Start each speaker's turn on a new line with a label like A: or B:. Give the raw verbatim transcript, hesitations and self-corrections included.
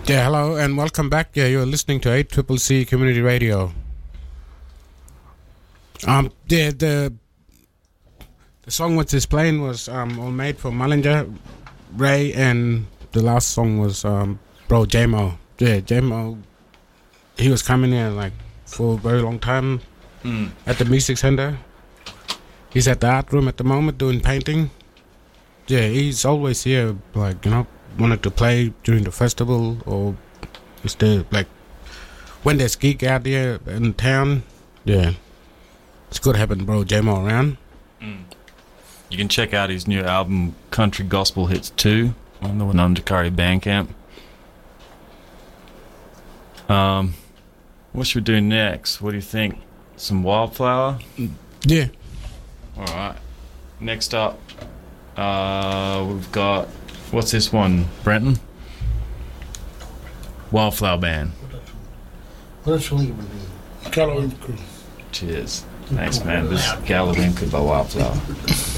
A: Yeah, hello and welcome back. Yeah, you're listening to eight C C C Community Radio. Um, yeah, the the song which is playing was um all made for Mullinger, Ray, and the last song was um Bro J-Mo. Yeah, J-Mo. He was coming here like for a very long time
B: mm.
A: at the Music Center. He's at the art room at the moment doing painting. Yeah, he's always here, like, you know, wanted to play during the festival or is there like when there's gig out there in town. Yeah, it's good having Bro J-Mo around.
B: Mm. You can check out his new album Country Gospel Hits two on the Wanundakari Bandcamp. Um, what should we do next? What do you think? Some Wildflower?
A: Yeah.
B: All right. Next up, uh, we've got, what's this one, Brenton? Wildflower Band.
C: Galloway Crew.
B: Cheers. Thanks, man. This is Galloway Crew by Wildflower.